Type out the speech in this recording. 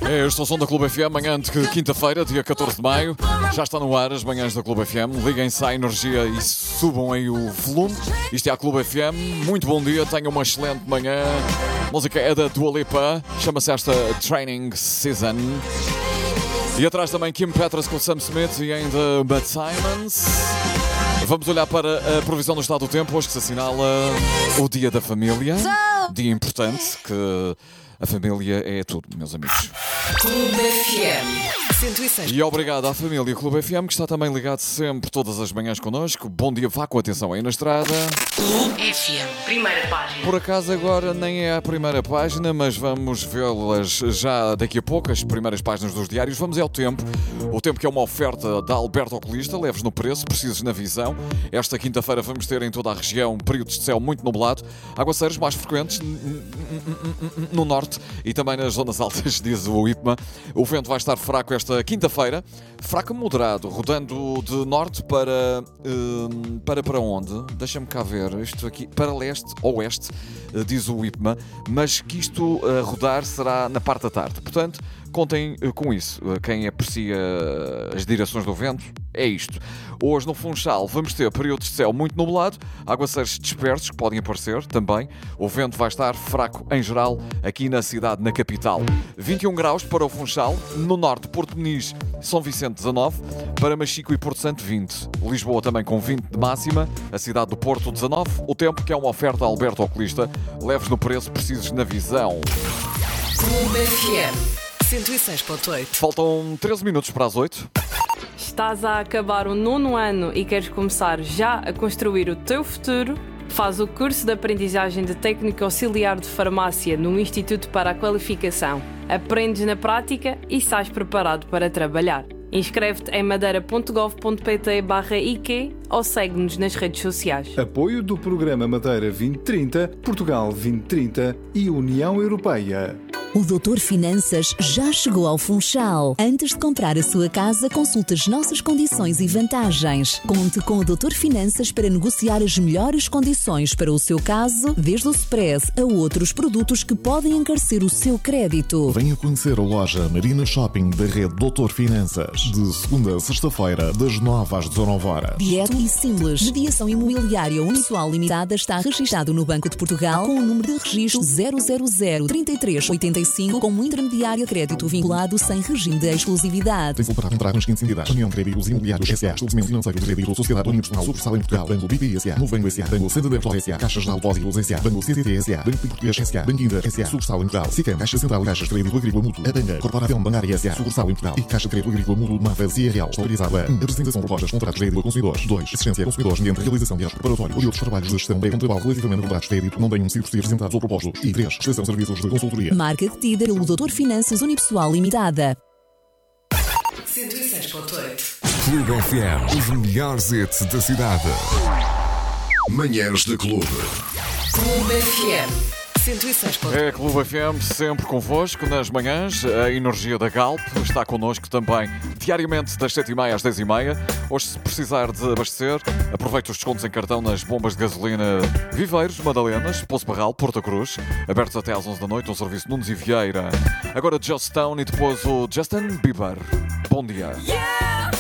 É este é o som da Clube FM, manhã de quinta-feira, dia 14 de maio. Já está no ar as manhãs da Clube FM. Liguem-se à energia e subam aí o volume. Isto é a Clube FM. Muito bom dia, tenham uma excelente manhã. A música é da Dua Lipa, chama-se esta Training Season. E atrás também Kim Petras com Sam Smith e ainda Bud Simons. Vamos olhar para a previsão do estado do tempo, hoje que se assinala o Dia da Família. Dia importante, que a família é tudo, meus amigos. Clube FM 106. E obrigado à família Clube FM, que está também ligado sempre, todas as manhãs connosco. Bom dia, vá com atenção aí na estrada. Clube FM, primeira página. Por acaso agora nem é a primeira página, mas vamos vê-las já daqui a pouco, as primeiras páginas dos diários. Vamos ao tempo. O tempo que é uma oferta da Alberto Oculista, leves no preço, precisos na visão. Esta quinta-feira vamos ter em toda a região períodos de céu muito nublado, aguaceiros mais frequentes no norte e também nas zonas altas, diz o IPMA. O vento vai estar fraco esta quinta-feira, fraco moderado, rodando de norte para onde? Deixa-me cá ver, isto aqui, para leste, oeste, diz o IPMA, mas que isto a rodar será na parte da tarde. Portanto, contem com isso. Quem aprecia as direções do vento, é isto. Hoje no Funchal vamos ter períodos de céu muito nublado, aguaceiros dispersos que podem aparecer também. O vento vai estar fraco em geral aqui na cidade, na capital. 21 graus para o Funchal, no norte Porto Muniz, São Vicente 19, para Machico e Porto Santo 20. Lisboa também com 20 de máxima, a cidade do Porto 19. O tempo que é uma oferta a Alberto Oculista, leves no preço, precisos na visão. Clube FM 106.8. Faltam 13 minutos para as 8. Estás a acabar o 9º ano e queres começar já a construir o teu futuro? Faz o curso de aprendizagem de técnico auxiliar de farmácia no Instituto para a Qualificação. Aprendes na prática e sais preparado para trabalhar. Inscreve-te em madeira.gov.pt/IQ ou segue-nos nas redes sociais. Apoio do Programa Madeira 2030, Portugal 2030 e União Europeia. O Doutor Finanças já chegou ao Funchal. Antes de comprar a sua casa, consulte as nossas condições e vantagens. Conte com o Doutor Finanças para negociar as melhores condições para o seu caso, desde o Express a outros produtos que podem encarecer o seu crédito. Venha conhecer a loja Marina Shopping da rede Doutor Finanças, de segunda a sexta-feira, das 9 às 19 horas. Direto e simples. Mediação imobiliária unipessoal limitada está registado no Banco de Portugal com o número de registro 0003385 como intermediário de crédito vinculado sem regime de exclusividade. Tem-se para entrar nas seguintes entidades: União Créditos Imobiliários S.A., Estabelecimento Financeiro de Crédito, Sociedade Universal, Sucursal em Portugal, Banco BPI S.A., Novo Banco S.A., Banco Santander S.A., Caixas de Depósitos S.A., Banco CTT S.A., Banco Português S.A., Banco Inter S.A., Sucursal em Portugal, SICAM, Caixa Central, Caixas de Crédito Agrícola Mútuo, a Banga, Corporação Bancária S.A., Sucursal em Portugal e Caixa de Crédito Agrícola Mútuo, Mafas e RL, autorizada a 1. Apresentação de propostas, contratos de crédito a consumidores. 2. Assistência a consumidores mediante realização de atos preparatórios ou de outros trabalhos de gestão pré-contratual relativamente a contratos de crédito não tenham sido apresentados ou propostos. E 3. Prestação de serviços de consultoria. Marca detida pelo Doutor Finanças Unipessoal Limitada. 106.8. Clube FM, os melhores hits da cidade. Manhãs de Clube. Clube FM 106.8. É Clube FM, sempre convosco nas manhãs. A energia da Galp está connosco também diariamente das 7h30 às 10h30. Hoje, se precisar de abastecer, aproveite os descontos em cartão nas bombas de gasolina Viveiros, Madalenas, Poço Barral, Porta Cruz, abertos até às 11 da noite, um serviço Nunes e Vieira. Agora Joss Stone e depois o Justin Bieber. Bom dia.